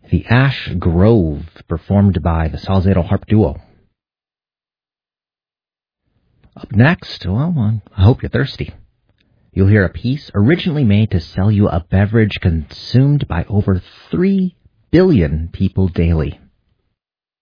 The Ash Grove, performed by the Salzedo Harp Duo. Up next, well, I hope you're thirsty. You'll hear a piece originally made to sell you a beverage consumed by over 3 billion people daily.